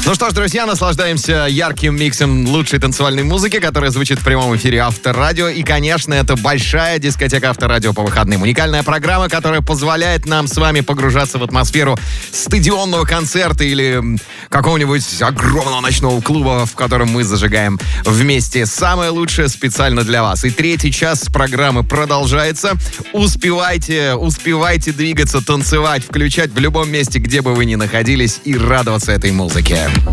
Ну что ж, друзья, наслаждаемся ярким миксом лучшей танцевальной музыки, которая звучит в прямом эфире Авторадио. И, конечно, это большая дискотека Авторадио по выходным. Уникальная программа, которая позволяет нам с вами погружаться в атмосферу стадионного концерта или какого-нибудь огромного ночного клуба, в котором мы зажигаем вместе самое лучшее специально для вас. И третий час программы продолжается. Успевайте двигаться, танцевать, включать в любом месте, где бы вы ни находились, и радоваться этой музыке.